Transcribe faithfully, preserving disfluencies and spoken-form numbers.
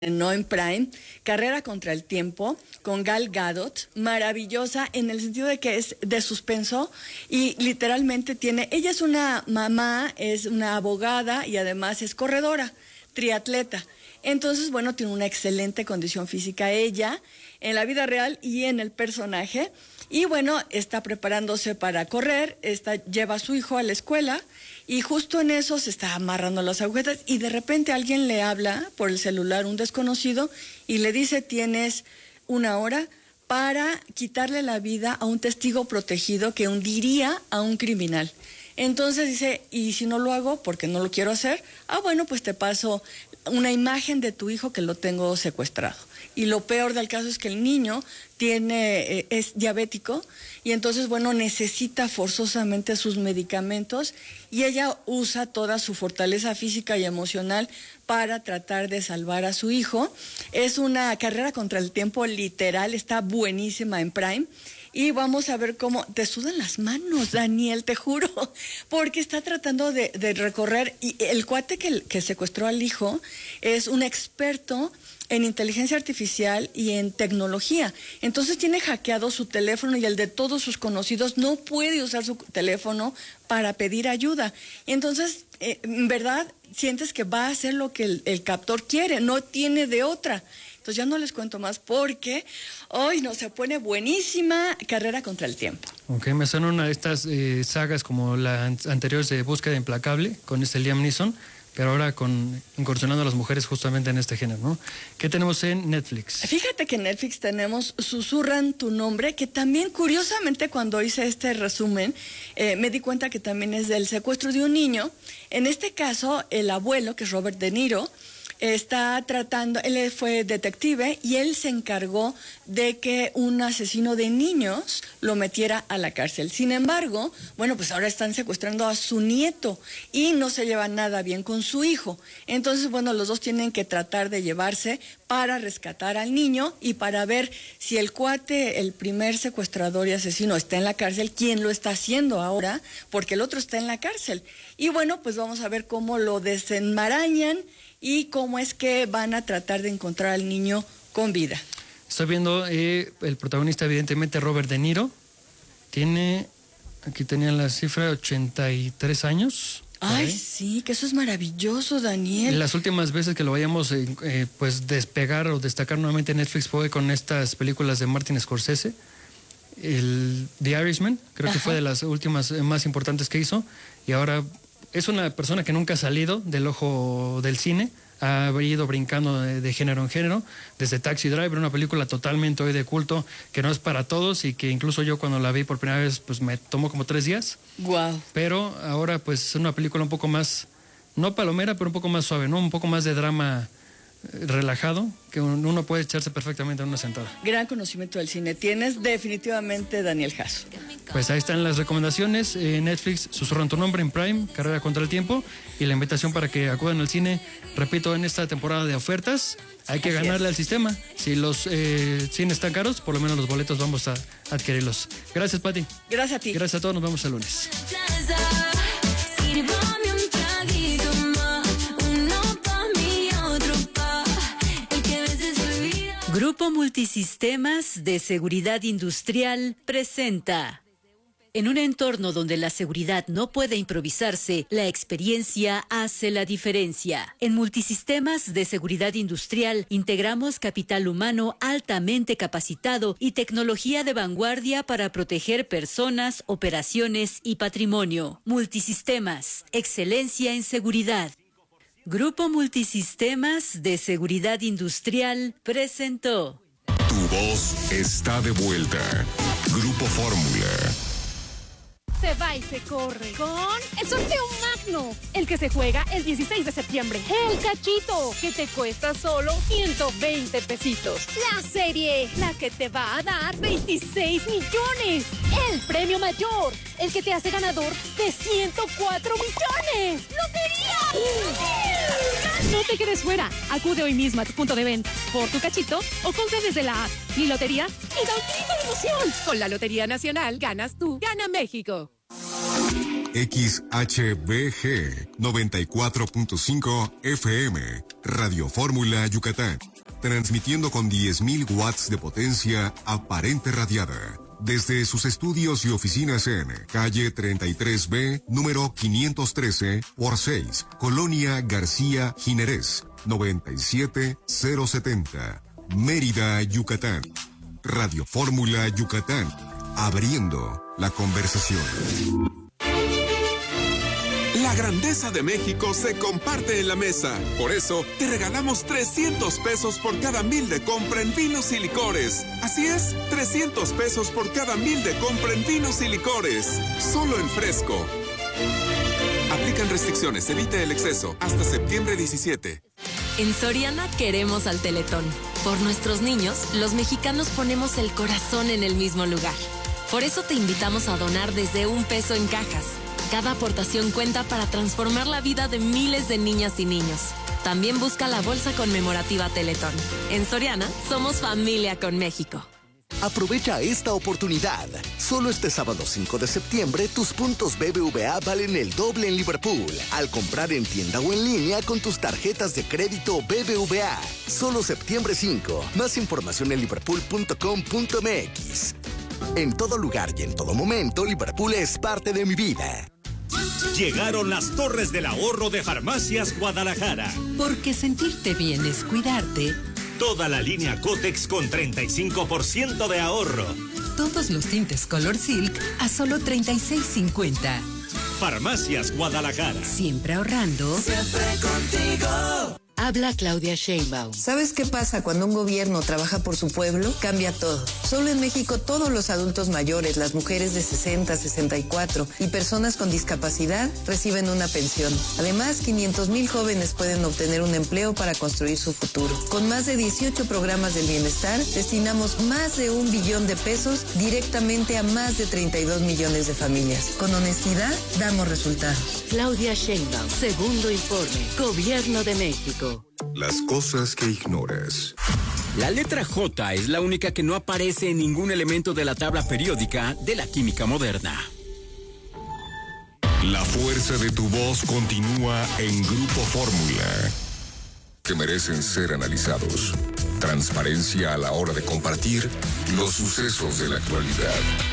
No en Prime, Carrera contra el Tiempo, con Gal Gadot, maravillosa en el sentido de que es de suspenso y literalmente tiene, ella es una mamá, es una abogada y además es corredora, triatleta. Entonces, bueno, tiene una excelente condición física ella en la vida real y en el personaje. Y bueno, está preparándose para correr, está, lleva a su hijo a la escuela y justo en eso se está amarrando las agujetas y de repente alguien le habla por el celular, un desconocido, y le dice: tienes una hora para quitarle la vida a un testigo protegido que hundiría a un criminal. Entonces dice: ¿y si no lo hago porque no lo quiero hacer? Ah, bueno, pues te paso una imagen de tu hijo que lo tengo secuestrado. Y lo peor del caso es que el niño tiene, eh, es diabético y entonces, bueno, necesita forzosamente sus medicamentos y ella usa toda su fortaleza física y emocional para tratar de salvar a su hijo. Es una carrera contra el tiempo literal, está buenísima en Prime. Y vamos a ver cómo te sudan las manos, Daniel, te juro, porque está tratando de, de recorrer, y el cuate que, que secuestró al hijo es un experto en inteligencia artificial y en tecnología. Entonces tiene hackeado su teléfono y el de todos sus conocidos, no puede usar su teléfono para pedir ayuda. Entonces, eh, en verdad, sientes que va a hacer lo que el, el captor quiere, no tiene de otra. Entonces ya no les cuento más porque hoy no se pone buenísima Carrera contra el Tiempo. Ok, me suena una de estas eh, sagas como la an- anterior de Búsqueda Implacable con este Liam Neeson, pero ahora con incursionando a las mujeres justamente en este género, ¿no? ¿Qué tenemos en Netflix? Fíjate que en Netflix tenemos Susurran tu nombre, que también curiosamente cuando hice este resumen eh, me di cuenta que también es del secuestro de un niño. En este caso, el abuelo, que es Robert De Niro, está tratando, él fue detective y él se encargó de que un asesino de niños lo metiera a la cárcel. Sin embargo, bueno, pues ahora están secuestrando a su nieto y no se lleva nada bien con su hijo. Entonces, bueno, los dos tienen que tratar de llevarse para rescatar al niño y para ver si el cuate, el primer secuestrador y asesino, está en la cárcel, quién lo está haciendo ahora, porque el otro está en la cárcel. Y bueno, pues vamos a ver cómo lo desenmarañan y cómo es que van a tratar de encontrar al niño con vida. Estoy viendo eh, el protagonista, evidentemente, Robert De Niro. Tiene, aquí tenía la cifra, ochenta y tres años. Ay, ¿eh? sí, que eso es maravilloso, Daniel. Las últimas veces que lo vayamos eh, eh, pues despegar o destacar nuevamente en Netflix fue con estas películas de Martin Scorsese. El The Irishman, creo Ajá. que fue de las últimas eh, más importantes que hizo. Y ahora es una persona que nunca ha salido del ojo del cine, ha ido brincando de, de género en género, desde Taxi Driver, una película totalmente hoy de culto, que no es para todos y que incluso yo cuando la vi por primera vez, pues me tomó como tres días. Wow. Pero ahora pues es una película un poco más, no palomera, pero un poco más suave, ¿no? Un poco más de drama relajado, que uno puede echarse perfectamente en una sentada. Gran conocimiento del cine tienes, definitivamente, Daniel Jasso. Pues ahí están las recomendaciones, eh, Netflix, Susurran tu nombre en Prime, Carrera contra el Tiempo, y la invitación para que acudan al cine, repito, en esta temporada de ofertas. Hay que Así ganarle es. al sistema. Si los eh, cines están caros, por lo menos los boletos vamos a adquirirlos. Gracias, Pati. Gracias a ti. Gracias a todos, nos vemos el lunes. Grupo Multisistemas de Seguridad Industrial presenta. En un entorno donde la seguridad no puede improvisarse, la experiencia hace la diferencia. En Multisistemas de Seguridad Industrial integramos capital humano altamente capacitado y tecnología de vanguardia para proteger personas, operaciones y patrimonio. Multisistemas, excelencia en seguridad. Grupo Multisistemas de Seguridad Industrial presentó. Tu voz está de vuelta. Grupo Fórmula. Se va y se corre con el sorteo magno, el que se juega el dieciséis de septiembre. El cachito, que te cuesta solo ciento veinte pesitos. La serie, la que te va a dar veintiséis millones. El premio mayor, el que te hace ganador de ciento cuatro millones. ¡Lotería! No te quedes fuera. Acude hoy mismo a tu punto de venta por tu cachito o compra desde la app. Mi lotería y da un grito de emoción. Con la Lotería Nacional ganas tú, gana México. X H B G noventa y cuatro punto cinco F M, Radio Fórmula Yucatán. transmitiendo con diez mil watts de potencia aparente radiada. Desde sus estudios y oficinas en calle treinta y tres B, número quinientos trece por seis, Colonia García Jiménez, noventa y siete mil setenta, Mérida, Yucatán. Radio Fórmula Yucatán, abriendo la conversación. La grandeza de México se comparte en la mesa. Por eso, te regalamos trescientos pesos por cada mil de compra en vinos y licores. Así es, trescientos pesos por cada mil de compra en vinos y licores. Solo en Fresco. Aplican restricciones, evite el exceso. Hasta septiembre diecisiete. En Soriana queremos al Teletón. Por nuestros niños, los mexicanos ponemos el corazón en el mismo lugar. Por eso te invitamos a donar desde un peso en cajas. Cada aportación cuenta para transformar la vida de miles de niñas y niños. También busca la bolsa conmemorativa Teletón. En Soriana, somos familia con México. Aprovecha esta oportunidad. Solo este sábado cinco de septiembre, tus puntos B B V A valen el doble en Liverpool al comprar en tienda o en línea con tus tarjetas de crédito B B V A. Solo septiembre cinco. Más información en liverpool punto com punto m x. En todo lugar y en todo momento, Liverpool es parte de mi vida. Llegaron las Torres del Ahorro de Farmacias Guadalajara. Porque sentirte bien es cuidarte. Toda la línea Cotex con treinta y cinco por ciento de ahorro. Todos los tintes Color Silk a solo treinta y seis cincuenta. Farmacias Guadalajara. Siempre ahorrando. Siempre contigo. Habla Claudia Sheinbaum. ¿Sabes qué pasa cuando un gobierno trabaja por su pueblo? Cambia todo. Solo en México todos los adultos mayores, las mujeres de sesenta, sesenta y cuatro y personas con discapacidad reciben una pensión. Además, quinientos mil jóvenes pueden obtener un empleo para construir su futuro. Con más de dieciocho programas del bienestar, destinamos más de un billón de pesos directamente a más de treinta y dos millones de familias. Con honestidad, damos resultados. Claudia Sheinbaum, segundo informe, Gobierno de México. Las cosas que ignoras. La letra J es la única que no aparece en ningún elemento de la tabla periódica de la química moderna. La fuerza de tu voz continúa en Grupo Fórmula, que merecen ser analizados. Transparencia a la hora de compartir los sucesos de la actualidad.